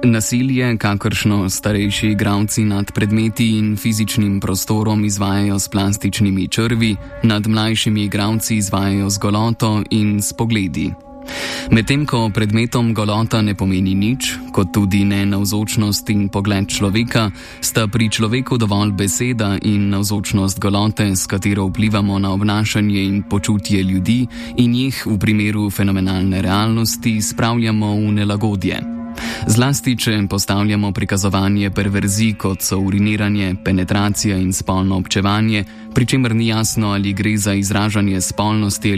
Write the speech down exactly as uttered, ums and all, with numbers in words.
Nasilje, kakršno starejši igralci nad predmeti in fizičnim prostorom izvajajo s plastičnimi črvi, nad mlajšimi igralci izvajajo z goloto in s pogledi. Medtem ko predmetom golota ne pomeni nič, kot tudi ne navzočnost in pogled človeka, sta pri človeku dovolj beseda in navzočnost golote, s katero vplivamo na obnašanje in počutje ljudi in jih v primeru fenomenalne realnosti spravljamo v nelagodje. Zlasti, če postavljamo prikazovanje perverzij, kot so uriniranje, penetracija in spolno občevanje, pri čemer ni jasno, ali gre za izražanje spolnosti